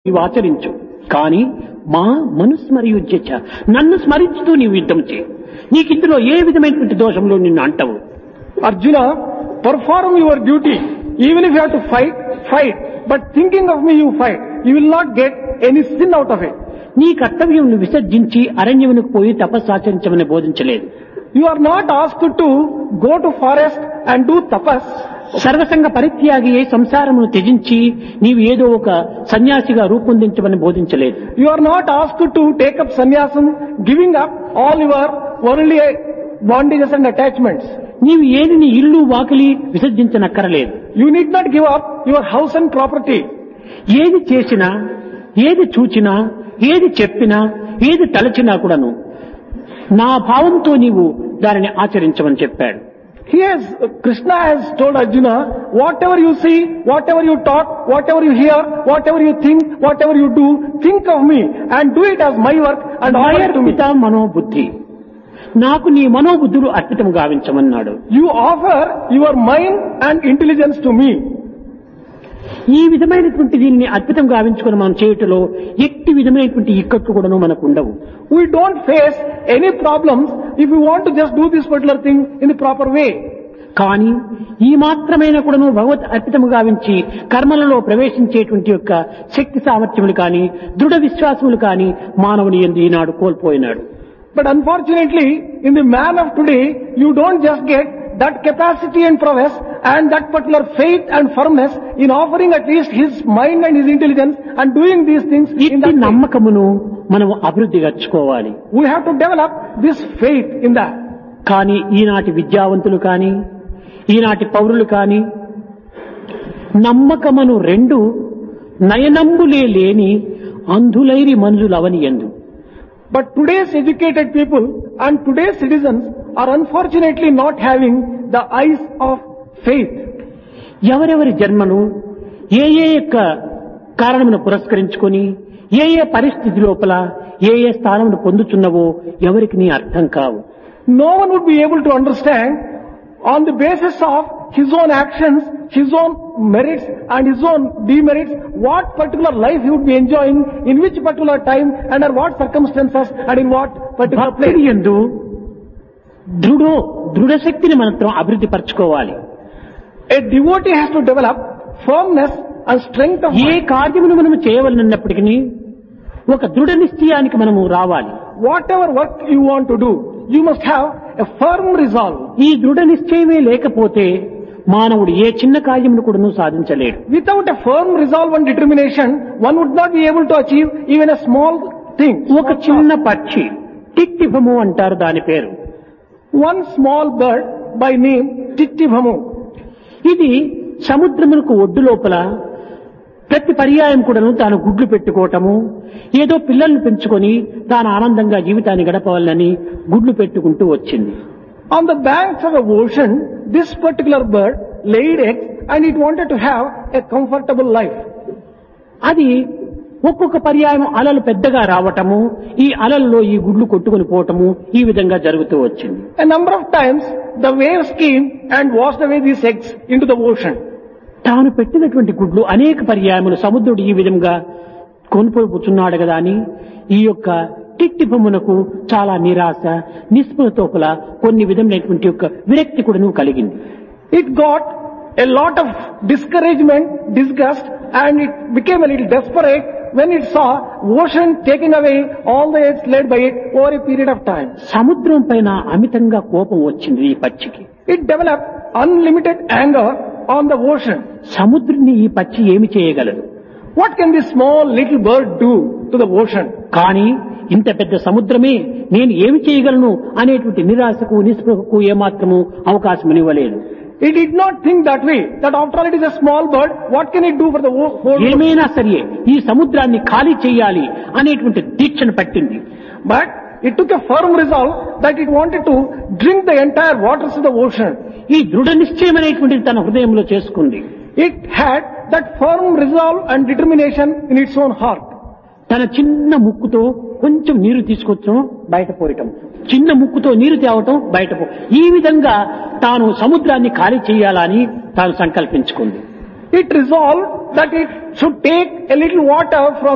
నీవు ఆచరించు. కానీ మా మనుస్మరయుజ్యచ, నన్ను స్మరించుతూ నీవు యుద్ధం చేయి. నీకిందులో ఏ విధమైనటువంటి దోషంలో నిన్ను అంటవు. Arjuna, perform your duty. Even if you have to fight, fight. But thinking of me you fight. You will not get any sin out of it. నీ కర్తవ్యం విసర్జించి అరణ్యమునకు పోయి తపస్సు ఆచరించమని బోధించలేదు. You are not asked to go to forest and do tapas. సర్వసంగ పరిత్యాగి అయి సంసారమును త్యజించి నీవు ఏదో ఒక సన్యాసిగా రూపొందించమని బోధించలేదు. You are not asked to take up sannyasam, giving up all your worldly bondages and attachments. నీవు ఏది నీ ఇల్లు వాకిలి విసర్జించనక్కరలేదు. You need not give up your house and property. ఏది చేసినా, ఏది చూచినా, ఏది చెప్పినా, ఏది తలచినా కూడాను నా భావంతో నీవు దానిని ఆచరించమని చెప్పాడు. Krishna has told Arjuna, whatever you see, whatever you talk, whatever you hear, whatever you think, whatever you do, think of me and do it as my work and offer it to me. మనోబుద్ధి, నాకు నీ మనోబుద్ధులు అర్పితం గావించమన్నాడు. You offer your mind and intelligence to me. ఈ విధమైనటువంటి దీనిని అద్భుతం గావించుకుని మనం చేయటంలో ఎట్టి విధమైనటువంటి ఇక్కట్లు కూడాను మనకు ఉండవు. We don't face any problems if we want to just do this particular thing in the proper way. కానీ ఈ మాత్రమైన కూడాను భగవత్ అర్పితము గావించి కర్మలలో ప్రవేశించేటువంటి యొక్క శక్తి సామర్థ్యములు కానీ దృఢ విశ్వాసములు కానీ మానవుని యందు ఈనాడు కోల్పోయినాడు. But unfortunately, in the man of today, you don't just get that capacity and prowess and that particular faith and firmness in offering at least his mind and his intelligence and doing these things in that way. నమ్మకమును మనం అభివృద్ధి గచ్చుకోవాలి. We have to develop this faith in that. కానీ ఈనాటి విద్యావంతులు కానీ ఈనాటి పౌరులు కానీ నమ్మకమును రెండు నయనంబులే లేని అంధులైరి మనుజులవని యందు. But today's educated people and today's citizens are unfortunately not having the eyes of faith. ఎవరెవరి జన్మను ఏ యొక్క కారణమును పురస్కరించుకొని ఏ పరిస్థితి లోపల ఏ స్థానమును పొందుతున్నవో ఎవరికి నీ అర్థం కావు. No one would be able to understand on the basis of his own actions, his own merits and his own demerits, what particular life he would be enjoying, in which particular time, under what circumstances and in what particular place. భక్తి యందు దృఢ శక్తిని మనం అభివృద్ధి పరచుకోవాలి. A devotee has to develop firmness and strength of ఏ కార్యమును మనము చేయవలనప్పటికీ ఒక దృఢ నిశ్చయానికి మనము రావాలి. Whatever work you want to do, you must have a firm resolve. ఈ దృఢ నిశ్చయమే లేకపోతే మానవుడు ఏ చిన్న కార్యమును కూడా సాధించలేడు. Without a firm resolve and determination, one would not be able to achieve even a small thing. ఒక చిన్న పక్షి, టిక్టిభము అంటారు దాని పేరు. One small bird by name Tittivhamu. ఇది సముద్రమునకు ఒడ్డు లోపల ప్రతి పర్యాయం కూడాను తాను గుడ్లు పెట్టుకోవటము, ఏదో పిల్లల్ని పెంచుకొని తాను ఆనందంగా జీవితాన్ని గడపవాలని గుడ్లు పెట్టుకుంటూ వచ్చింది. On the banks of the ocean, this particular bird laid eggs and it wanted to have a comfortable life. అది ఒక్కొక్క పర్యాయం అలలు పెద్దగా రావటము, ఈ అలల్లో ఈ గుడ్లు కొట్టుకుని పోవటము ఈ విధంగా జరుగుతూ వచ్చింది. A number of times the waves came and washed away these eggs into the ocean. తాను పెట్టినటువంటి గుడ్లు అనేక పర్యాయములు సముద్రుడు ఈ విధంగా కొనుపోతున్నాడు కదా అని ఈ యొక్క టిక్టిభమునకు చాలా నిరాశ నిస్పృహతోపల కొన్ని విధమైనటువంటి యొక్క విరక్తి కూడా కలిగింది. It got a lot of discouragement, disgust, and it became a little desperate when it saw ocean taking away all the eggs laid by it over a period of time. సముద్రం పైన అమితంగా కోపం వచ్చింది ఈ పక్షికి. It developed unlimited anger on the ocean. సముద్రుని ఈ పక్షి ఏమి చేయగలదు? What can this small little bird do to the ocean? కానీ ఇంత పెద్ద సముద్రమే నేను ఏమి చేయగలను అనేటువంటి నిరాశకు నిస్పృహకు ఏమాత్రము అవకాశం ఇవ్వలేదు. It did not think that way, that after all it is a small bird, what can it do for the whole world? ఏమైనా సరే ఈ సముద్రాన్ని ఖాళీ చేయాలి అనేటువంటి దీక్షను పట్టింది. But it took a firm resolve that it wanted to drink the entire waters of the ocean. ఈ దృఢ నిశ్చయం అనేటువంటిది తన హృదయంలో చేసుకుంది. It had that firm resolve and determination in its own heart. తన చిన్న ముక్కుతో కొంచెం నీరు తీసుకొచ్చడం బయట పోయటం, చిన్న ముక్కుతో నీరు తేవటం బయట ఈ విధంగా తాను సముద్రాన్ని ఖాళీ చేయాలని తాను సంకల్పించుకుంది. It resolved that it should take a little water from